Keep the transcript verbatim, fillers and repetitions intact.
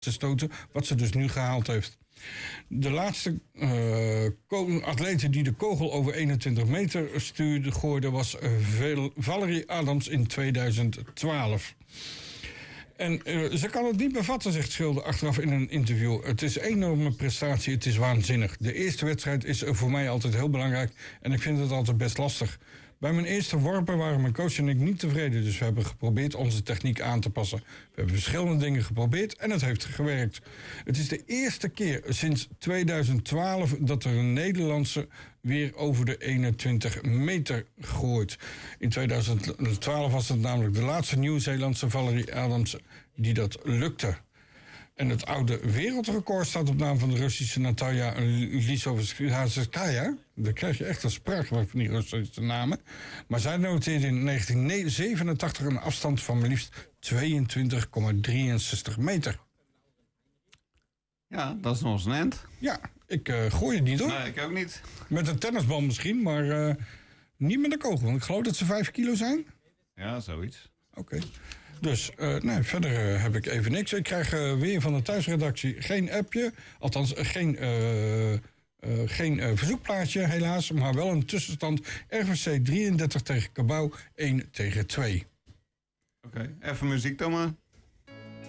te stoten, wat ze dus nu gehaald heeft. De laatste uh, atlete die de kogel over eenentwintig meter stuurde, gooide was uh, Valerie Adams in tweeduizend twaalf. En uh, ze kan het niet bevatten, zegt Schilder achteraf in een interview. Het is een enorme prestatie, het is waanzinnig. De eerste wedstrijd is voor mij altijd heel belangrijk en ik vind het altijd best lastig. Bij mijn eerste worpen waren mijn coach en ik niet tevreden, dus we hebben geprobeerd onze techniek aan te passen. We hebben verschillende dingen geprobeerd en het heeft gewerkt. Het is de eerste keer sinds tweeduizend twaalf dat er een Nederlandse weer over de eenentwintig meter gooit. In tweeduizend twaalf was het namelijk de laatste Nieuw-Zeelandse Valerie Adams die dat lukte. En het oude wereldrecord staat op naam van de Russische Natalia Lisovskaya. Dan krijg je echt een spraakgebrek van die Russische namen. Maar zij noteerde in negentien zevenentachtig een afstand van maar liefst tweeëntwintig komma drieënzestig meter. Ja, dat is nog eens een end. Ja, ik uh, gooi het niet hoor. Nee, ik ook niet. Met een tennisbal misschien, maar uh, niet met een kogel. Want ik geloof dat ze vijf kilo zijn. Ja, zoiets. Oké. Okay. Dus uh, nee, verder uh, heb ik even niks. Ik krijg uh, weer van de thuisredactie geen appje. Althans, uh, geen, uh, uh, geen uh, verzoekplaatje helaas. Maar wel een tussenstand. R V C drieëndertig tegen Cabau, één tegen twee. Oké, okay. Even muziek dan maar.